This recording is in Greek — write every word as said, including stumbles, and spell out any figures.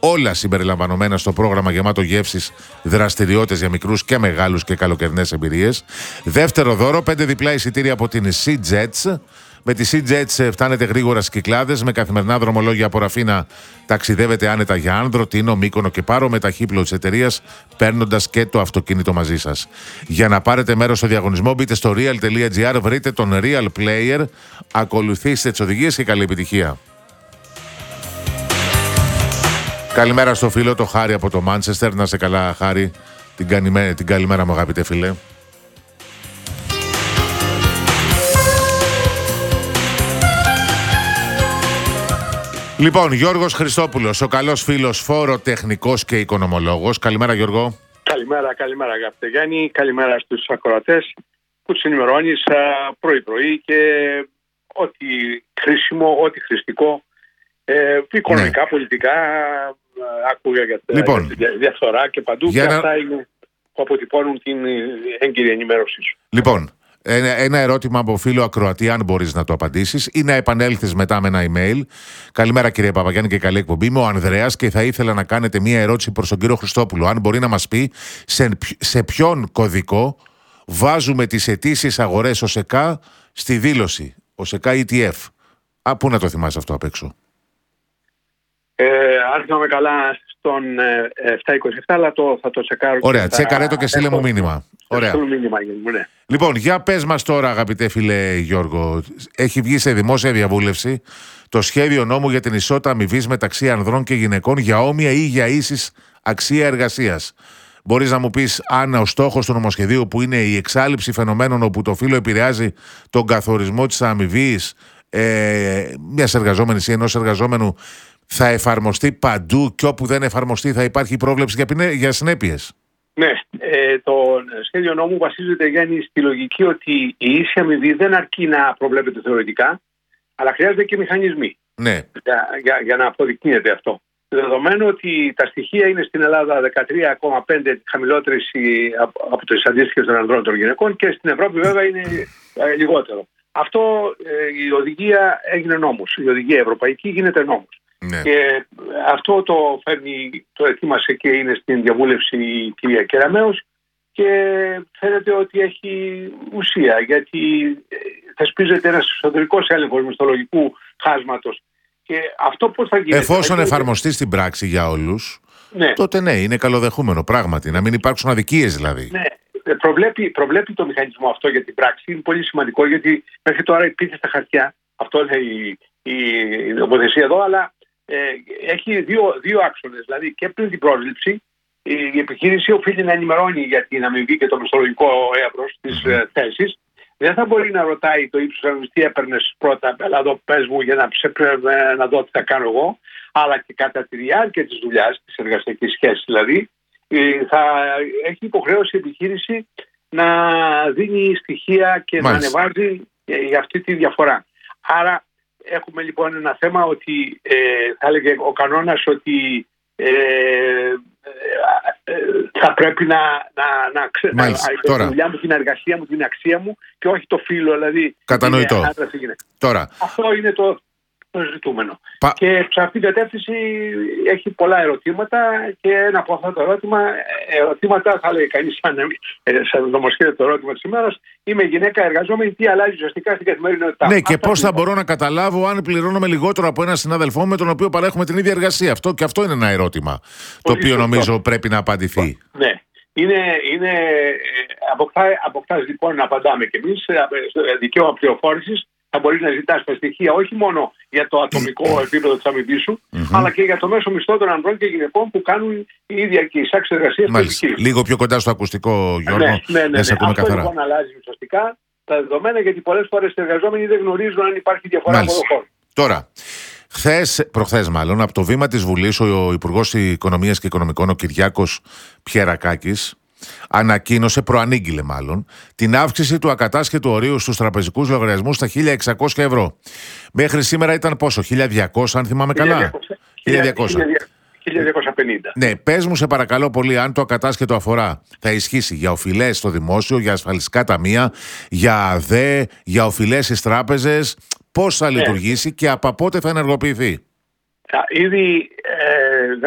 όλα συμπεριλαμβανομένα στο πρόγραμμα γεμάτο γεύσεις, δραστηριότητες για μικρούς και μεγάλους και καλοκαιρινές εμπειρίες. Δεύτερο δώρο, πέντε διπλά εισιτήρια από την SeaJets. Με τη SeaJets φτάνετε γρήγορα στις Κυκλάδες, με καθημερινά δρομολόγια από Ραφίνα ταξιδεύετε άνετα για Άνδρο, Τίνο, Μύκονο και Πάρο με ταχύπλο της εταιρείας, παίρνοντας και το αυτοκίνητο μαζί σας. Για να πάρετε μέρος στο διαγωνισμό, μπείτε στο real.gr, βρείτε τον Real Player, ακολουθήστε τις οδηγίες και καλή επιτυχία. Καλημέρα στο φίλο το Χάρη από το Μάντσεστερ. Να σε καλά, Χάρη. Την, καλημέρα, την καλημέρα μου, αγαπητέ φίλε. Λοιπόν, Γιώργος Χριστόπουλος, ο καλός φίλος, φοροτεχνικός και οικονομολόγος. Καλημέρα, Γιώργο. Καλημέρα, καλημέρα, αγαπητέ Γιάννη. Καλημέρα στους ακροατές που τους ενημερώνεις πρωί-πρωί και ό,τι χρήσιμο, ό,τι χρηστικό, ε, οικονομικά, ναι. πολιτικά, άκουγα για, λοιπόν, για τη διαφθορά και παντού. Και να... αυτά είναι που αποτυπώνουν την έγκυρη ενημέρωσή σου. Λοιπόν, ένα ερώτημα από φίλο ακροατή, αν μπορείς να το απαντήσεις, ή να επανέλθεις μετά με ένα email. Καλημέρα, κύριε Παπαγιάννη, και καλή εκπομπή. Είμαι ο Ανδρέας και θα ήθελα να κάνετε μία ερώτηση προς τον κύριο Χριστόπουλο. Αν μπορεί να μας πει σε, σε ποιον κωδικό βάζουμε τις αιτήσεις αγορές ΟΣΕΚΑ στη δήλωση, ΟΣΕΚΑ ι τι εφ. Α, πού να το θυμάσαι αυτό απ' έξω? Ε, αν θυμάμαι καλά, στον ε, επτακόσια είκοσι επτά, αλλά το, θα το τσεκάρω. Ωραία, τσέκαρε το και στείλε μου μήνυμα. Ωραία. Μήνυμα, ναι. Λοιπόν, για πες μας τώρα, αγαπητέ φίλε Γιώργο, έχει βγει σε δημόσια διαβούλευση το σχέδιο νόμου για την ισότητα αμοιβής μεταξύ ανδρών και γυναικών για όμοια ή για ίσης αξία εργασίας. Μπορείς να μου πεις αν ο στόχος του νομοσχεδίου, που είναι η εξάλειψη φαινομένων όπου το φύλο επηρεάζει τον καθορισμό της αμοιβής ε, μιας εργαζόμενης ή ενός εργαζόμενου, θα εφαρμοστεί παντού και όπου δεν εφαρμοστεί θα υπάρχει πρόβλεψη για, πινε... για συνέπειες? Ναι, ε, το σχέδιο νόμου βασίζεται, Γιάννη, στη λογική ότι η ίση αμοιβή δεν αρκεί να προβλέπεται θεωρητικά, αλλά χρειάζεται και μηχανισμοί ναι. για, για, για να αποδεικνύεται αυτό. Δεδομένου ότι τα στοιχεία είναι στην Ελλάδα δεκατρία κόμμα πέντε χαμηλότερες από, από τις αντίστοιχες των ανδρών των γυναικών και στην Ευρώπη βέβαια είναι ε, λιγότερο. Αυτό ε, η οδηγία έγινε νόμος, η οδηγία ευρωπαϊκή γίνεται νόμος. Ναι. Και αυτό το φέρνει, το ετοίμασε και είναι στην διαβούλευση η κυρία Κεραμέως και φαίνεται ότι έχει ουσία, γιατί θεσπίζεται ένας εσωτερικός έλεγχος μισθολογικού χάσματος. Και αυτό πώς θα γίνει? Εφόσον θα εφαρμοστεί στην πράξη για όλους, ναι. τότε ναι, είναι καλοδεχούμενο πράγματι, να μην υπάρξουν αδικίες δηλαδή. Ναι. Προβλέπει, προβλέπει το μηχανισμό αυτό για την πράξη, είναι πολύ σημαντικό, γιατί μέχρι τώρα υπήρχε στα χαρτιά, αυτό λέει η, η νομοθεσία εδώ, αλλά ε, έχει δύο, δύο άξονες. Δηλαδή και πριν την πρόσληψη, η επιχείρηση οφείλει να ενημερώνει για την αμοιβή και το μισθολογικό εύρος της mm. ε, θέσης. Δεν θα μπορεί να ρωτάει το ύψος αμοιβής τι έπαιρνες πρώτα, αλλά εδώ πες μου για να, ψε, να δω τι θα κάνω εγώ, αλλά και κατά τη διάρκεια της δουλειάς, της εργασιακής σχέσης δηλαδή, θα έχει υποχρέωση η επιχείρηση να δίνει στοιχεία και Μάλιστα. να ανεβάζει για αυτή τη διαφορά. Άρα έχουμε λοιπόν ένα θέμα ότι ε, θα έλεγε ο κανόνας ότι ε, ε, θα πρέπει να, να, να ξέρω τη δουλειά μου, την εργασία μου, την αξία μου και όχι το φύλο, δηλαδή. Κατανοητό. Είναι Τώρα. Αυτό είναι το, το ζητούμενο. Πα... Και σε αυτήν την κατεύθυνση έχει πολλά ερωτήματα και ένα από αυτά τα ερώτημα, ερωτήματα θα λέει κανείς σαν, σαν νομοσχέδιο το ερώτημα της ημέρας, είμαι γυναίκα εργαζόμενη, τι αλλάζει ουσιαστικά στην καθημερινότητά μου. Ναι, και πώς θα μπορώ να καταλάβω αν πληρώνομαι λιγότερο από έναν συνάδελφό με τον οποίο παρέχουμε την ίδια εργασία? Αυτό, και αυτό είναι ένα ερώτημα το οποίο σωστό. νομίζω πρέπει να απαντηθεί. Ναι. Είναι, είναι, αποκτά, αποκτάς λοιπόν να απαντάμε κι εμείς δικαίωμα πληροφόρησης. Θα μπορείς να ζητάς τα στοιχεία όχι μόνο για το ατομικό επίπεδο της αμοιβής σου, mm-hmm. αλλά και για το μέσο μισθό των ανδρών και γυναικών που κάνουν η ίδια και οι άξιες εργασίες της επιχείρησης. Λίγο πιο κοντά στο ακουστικό, Γιώργο. Ναι, ναι, ναι, ναι. Αυτό καθαρά. Λοιπόν αλλάζει ουσιαστικά τα δεδομένα, γιατί πολλές φορές οι εργαζόμενοι δεν γνωρίζουν αν υπάρχει διαφορά από το χώρο. Τώρα, χθες, προχθές μάλλον, από το βήμα της Βουλής, ο Υπουργός Οικονομίας και Οικονομικών, ο Κυριάκος Πιερακάκης, ανακοίνωσε, προανήγγειλε μάλλον, την αύξηση του ακατάσχετου ορίου στους τραπεζικούς λογαριασμούς στα χίλια εξακόσια ευρώ. Μέχρι σήμερα ήταν πόσο, χίλια διακόσια αν θυμάμαι καλά? χίλια διακόσια. χίλια διακόσια πενήντα. Ναι, πες μου σε παρακαλώ πολύ, αν το ακατάσχετο αφορά, θα ισχύσει για οφειλές στο δημόσιο, για ασφαλιστικά ταμεία, για ΑΔΕ, για οφειλές στις τράπεζες, πώς θα ναι. λειτουργήσει και από πότε θα ενεργοποιηθεί? Ήδη ε,